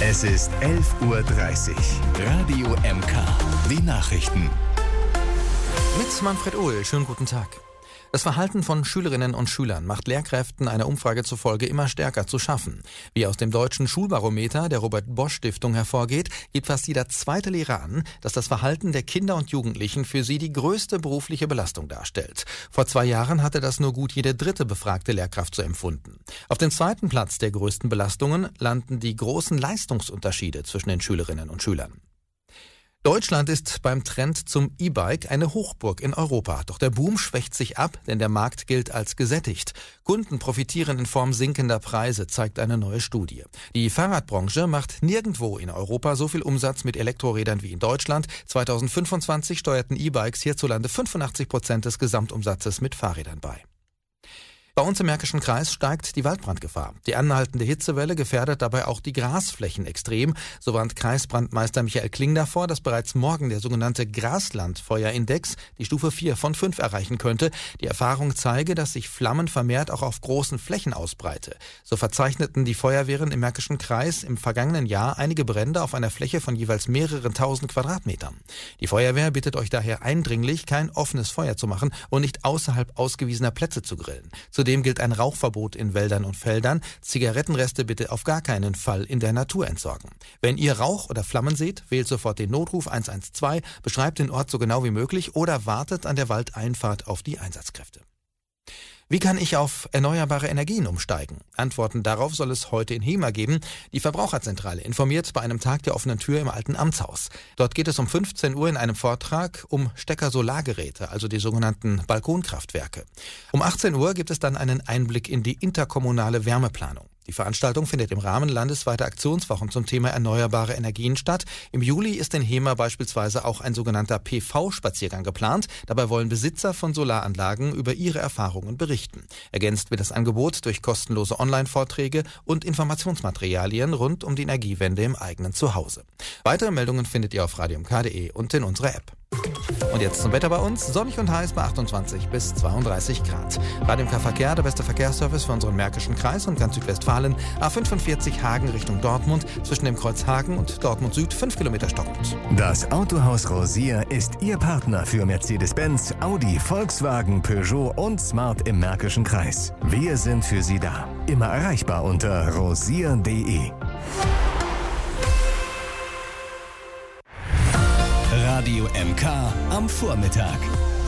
Es ist 11:30 Uhr. Radio MK. Die Nachrichten. Mit Manfred Ohl. Schönen guten Tag. Das Verhalten von Schülerinnen und Schülern macht Lehrkräften einer Umfrage zufolge immer stärker zu schaffen. Wie aus dem deutschen Schulbarometer der Robert-Bosch-Stiftung hervorgeht, gibt fast jeder zweite Lehrer an, dass das Verhalten der Kinder und Jugendlichen für sie die größte berufliche Belastung darstellt. Vor 2 Jahren hatte das nur gut jede dritte befragte Lehrkraft so empfunden. Auf dem zweiten Platz der größten Belastungen landen die großen Leistungsunterschiede zwischen den Schülerinnen und Schülern. Deutschland ist beim Trend zum E-Bike eine Hochburg in Europa. Doch der Boom schwächt sich ab, denn der Markt gilt als gesättigt. Kunden profitieren in Form sinkender Preise, zeigt eine neue Studie. Die Fahrradbranche macht nirgendwo in Europa so viel Umsatz mit Elektrorädern wie in Deutschland. 2025 steuerten E-Bikes hierzulande 85% des Gesamtumsatzes mit Fahrrädern bei. Bei uns im Märkischen Kreis steigt die Waldbrandgefahr. Die anhaltende Hitzewelle gefährdet dabei auch die Grasflächen extrem. So warnt Kreisbrandmeister Michael Kling davor, dass bereits morgen der sogenannte Graslandfeuerindex die Stufe 4 von 5 erreichen könnte. Die Erfahrung zeige, dass sich Flammen vermehrt auch auf großen Flächen ausbreite. So verzeichneten die Feuerwehren im Märkischen Kreis im vergangenen Jahr einige Brände auf einer Fläche von jeweils mehreren tausend Quadratmetern. Die Feuerwehr bittet euch daher eindringlich, kein offenes Feuer zu machen und nicht außerhalb ausgewiesener Plätze zu grillen. Zudem gilt ein Rauchverbot in Wäldern und Feldern. Zigarettenreste bitte auf gar keinen Fall in der Natur entsorgen. Wenn ihr Rauch oder Flammen seht, wählt sofort den Notruf 112, beschreibt den Ort so genau wie möglich oder wartet an der Waldeinfahrt auf die Einsatzkräfte. Wie kann ich auf erneuerbare Energien umsteigen? Antworten darauf soll es heute in Hemer geben. Die Verbraucherzentrale informiert bei einem Tag der offenen Tür im Alten Amtshaus. Dort geht es um 15 Uhr in einem Vortrag um Stecker-Solargeräte, also die sogenannten Balkonkraftwerke. Um 18 Uhr gibt es dann einen Einblick in die interkommunale Wärmeplanung. Die Veranstaltung findet im Rahmen landesweiter Aktionswochen zum Thema erneuerbare Energien statt. Im Juli ist in Hemer beispielsweise auch ein sogenannter PV-Spaziergang geplant. Dabei wollen Besitzer von Solaranlagen über ihre Erfahrungen berichten. Ergänzt wird das Angebot durch kostenlose Online-Vorträge und Informationsmaterialien rund um die Energiewende im eigenen Zuhause. Weitere Meldungen findet ihr auf radiomk.de und in unserer App. Und jetzt zum Wetter bei uns. Sonnig und heiß bei 28 bis 32 Grad. Radio MK Verkehr, der beste Verkehrsservice für unseren Märkischen Kreis und ganz Südwestfalen. A45 Hagen Richtung Dortmund. Zwischen dem Kreuz Hagen und Dortmund Süd 5 Kilometer stockend. Das Autohaus Rosier ist Ihr Partner für Mercedes-Benz, Audi, Volkswagen, Peugeot und Smart im Märkischen Kreis. Wir sind für Sie da. Immer erreichbar unter rosier.de. Radio MK am Vormittag.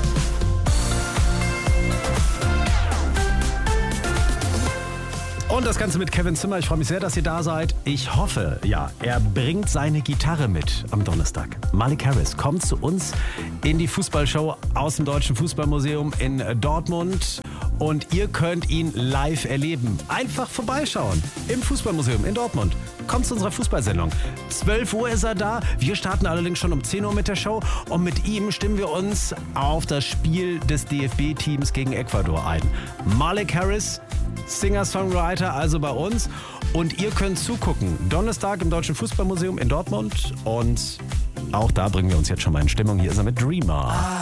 Und das Ganze mit Kevin Zimmer. Ich freue mich sehr, dass ihr da seid. Ich hoffe, ja, er bringt seine Gitarre mit am Donnerstag. Malik Harris kommt zu uns in die Fußballshow aus dem Deutschen Fußballmuseum in Dortmund. Und ihr könnt ihn live erleben. Einfach vorbeischauen im Fußballmuseum in Dortmund. Kommt zu unserer Fußballsendung. 12 Uhr ist er da. Wir starten allerdings schon um 10 Uhr mit der Show. Und mit ihm stimmen wir uns auf das Spiel des DFB-Teams gegen Ecuador ein. Malik Harris, Singer-Songwriter, also bei uns. Und ihr könnt zugucken. Donnerstag im Deutschen Fußballmuseum in Dortmund. Und auch da bringen wir uns jetzt schon mal in Stimmung. Hier ist er mit Dreamer.